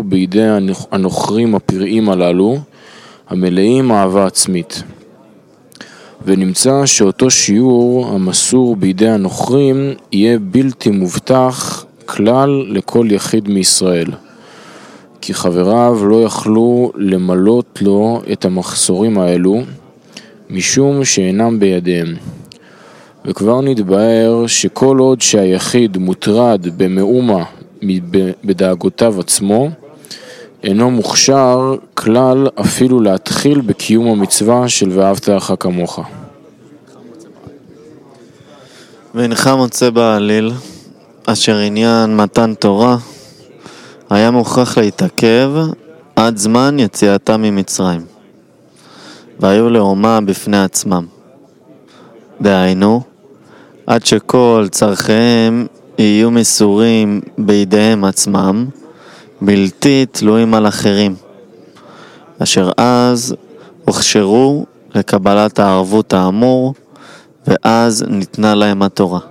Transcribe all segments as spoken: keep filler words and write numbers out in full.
בידי הנוכרים הפראים הללו, המלאים אהבה עצמית. ונמצא שאותו שיעור המסור בידי הנוכרים יהיה בלתי מובטח כלל לכל יחיד מישראל, כי חבריו לא יכלו למלות לו את המחסורים האלו, משום שאינם בידיהם. וכבר נתבהר שכל עוד שהיחיד מוטרד במאומה בדאגותיו עצמו, אינו מוכשר כלל אפילו להתחיל בקיום המצווה של ואהבת לך כמוך. ואינך מוצא בעליל, אשר עניין מתן תורה היה מוכרח להתעכב עד זמן יציאתם ממצרים, והיו לאומה בפני עצמם. דהיינו, עד שכל צרכיהם יהיו מסורים בידיהם עצמם, בלתי תלויים על אחרים, אשר אז הוכשרו לקבלת הערבות האמור, ואז ניתנה להם התורה.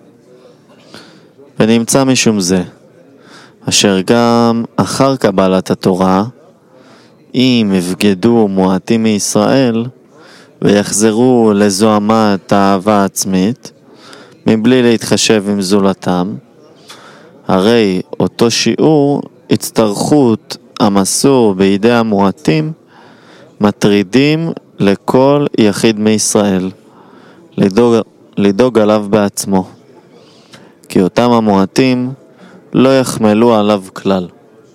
ונמצא משום זה, אשר גם אחר קבלת התורה, אם יבגדו מועטים מישראל, ויחזרו לזוהמת האהבה עצמית, מבלי להתחשב עם זולתם, הרי אותו שיעור הצטרכות המסור בידי המועטים, מטרידים לכל יחיד מישראל, לדוג, לדוג עליו בעצמו, כי אותם המועטים לא יחמלו עליו כלל.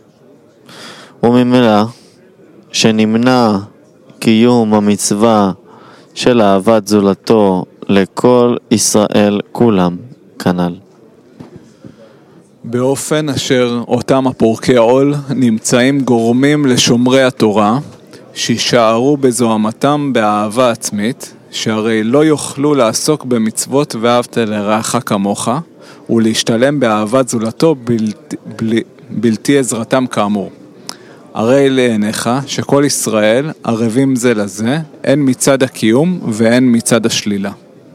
וממילא שנמנע קיום המצווה של אהבת זולתו לכל ישראל כולם כנ"ל. באופן אשר אותם הפורקי עול נמצאים גורמים לשומרי התורה, שישארו בזוהמתם באהבה עצמית, שהרי לא יוכלו לעסוק במצוות ואהבת לרעך כמוך, ולהשתלם באהבת זולתו בלתי, בלתי, בלתי עזרתם כאמור. הרי לעיניך שכל ישראל ערבים זה לזה, הן מצד הקיום והן מצד השלילה.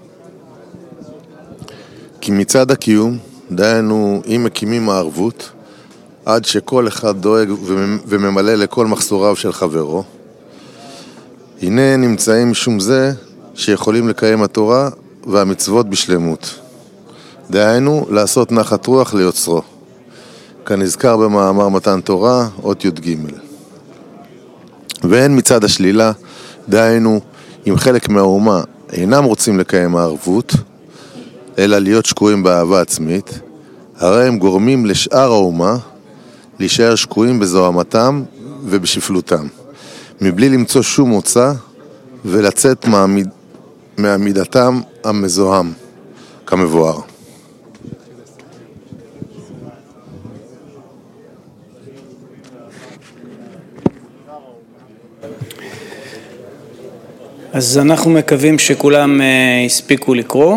כי מצד הקיום, דהיינו אם מקימים הערבות, עד שכל אחד דואג וממלא לכל מחסוריו של חברו, הנה נמצאים משום זה שיכולים לקיים התורה והמצוות בשלמות. דהיינו לעשות נחת רוח ליוצרו, כנזכר במאמר מתן תורה, אות י"ג. והן מצד השלילה, דהיינו אם חלק מהאומה אינם רוצים לקיים הערבות, אלא להיות שקועים באהבה עצמית, הרי הם גורמים לשאר האומה להישאר שקועים בזוהמתם ובשפלותם, מבלי למצוא שום מוצא ולצאת מעמיד, מעמידתם המזוהם, כמבואר. אז אנחנו מקווים שכולם הספיקו לקרוא,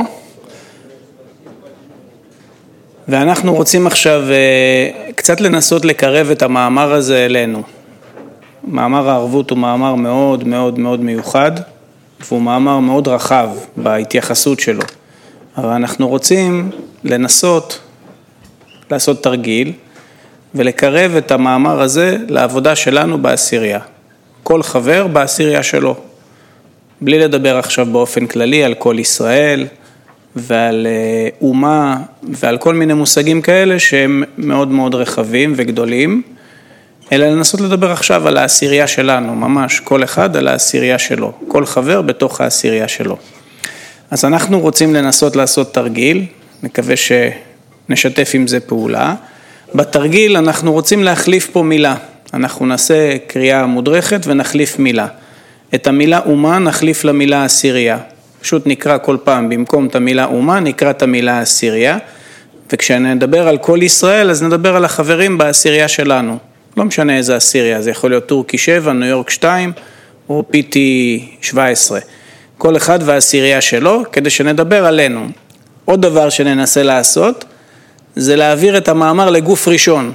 ואנחנו רוצים עכשיו קצת לנסות לקרב את המאמר הזה אלינו. מאמר הערבות הוא מאמר מאוד מאוד מאוד מיוחד, והוא מאמר מאוד רחב בהתייחסות שלו. אבל אנחנו רוצים לנסות לעשות תרגיל, ולקרב את המאמר הזה לעבודה שלנו בעשירייה. כל חבר בעשירייה שלו. בלי לדבר עכשיו באופן כללי על כל ישראל, ועל אומה, ועל כל מיני מושגים כאלה שהם מאוד מאוד רחבים וגדולים, אלא לנסות לדבר עכשיו על העשירייה שלנו, ממש כל אחד על העשירייה שלו, כל חבר בתוך העשירייה שלו. אז אנחנו רוצים לנסות לעשות תרגיל, מקווה שנשתף עם זה פעולה. בתרגיל אנחנו רוצים להחליף פה מילה, אנחנו נעשה קריאה מודרכת ונחליף מילה. את המילה אומה נחליף למילה עשירייה. פשוט נקרא כל פעם, במקום את המילה אומה, נקרא את המילה עשירייה. וכשנדבר על כל ישראל, אז נדבר על החברים בעשירייה שלנו. לא משנה איזה עשירייה, זה יכול להיות טורקי שבע, ניו יורק שתיים, או פי טי שבע עשרה. כל אחד והעשירייה שלו, כדי שנדבר עלינו. עוד דבר שננסה לעשות, זה להעביר את המאמר לגוף ראשון.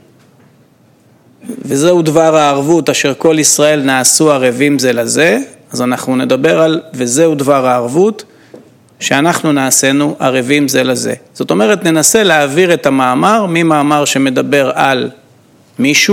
וזהו דבר הערבות אשר כל ישראל נעשו ערבים זה לזה, אז אנחנו נדבר על וזהו דבר הערבות שאנחנו נעשינו ערבים זה לזה. זאת אומרת ננסה להעביר את המאמר ממאמר שמדבר על מישהו